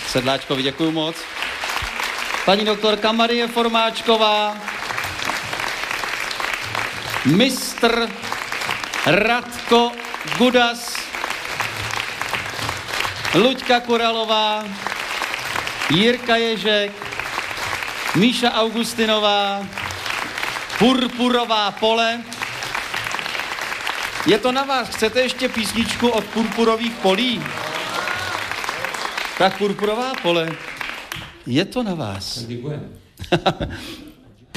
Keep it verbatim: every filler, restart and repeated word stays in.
Sedláčkovi děkuju moc. Paní doktorka Marie Formáčková, mistr Radko Gudas, Luďka Kuralová, Jirka Ježek, Míša Augustinová, Purpurová pole. Je to na vás. Chcete ještě písničku od Purpurových polí? Tak Purpurová pole. Je to na vás. Děkujeme.